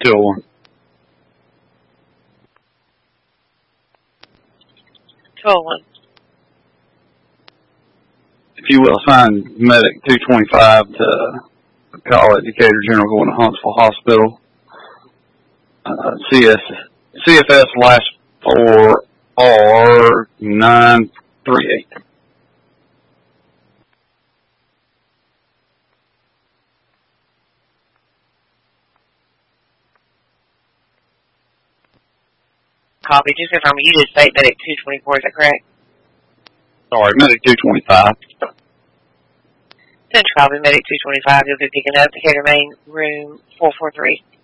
201. 201. If you will, assign medic 225 to call Educator General going to Huntsville Hospital. CFS last 4 are 938. Copy. Just confirm you did state medic 224, is that correct? Sorry, medic 225. Central copy, medic 225. You'll be picking up Decatur Main, room 443.